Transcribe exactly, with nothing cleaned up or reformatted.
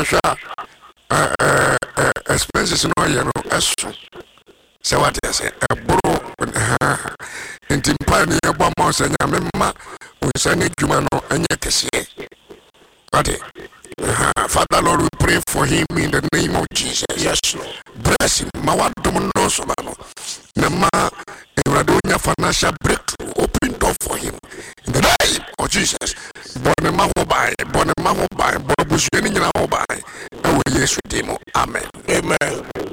hwa eh eh expenses no ye no eso se what you say e bro ha intimpa ni e bo ma se nya memma unsane dwuma no enye kese ade. Father Lord, we pray for him in the name of Jesus. Yes, Lord. Bless him. Mawadum no sobano. Nama eradonya financial breakthrough. Open door for him. In the name of Jesus. Bonema hobai, bonema hobai, bobusheni na hobai. Ewe Yesu demo. Amen. Amen.